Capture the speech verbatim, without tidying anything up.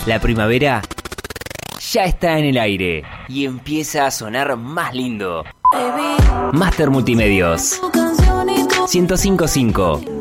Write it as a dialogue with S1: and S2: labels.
S1: La primavera ya está en el aire y empieza a sonar más lindo. Master Multimedios ciento cinco punto cinco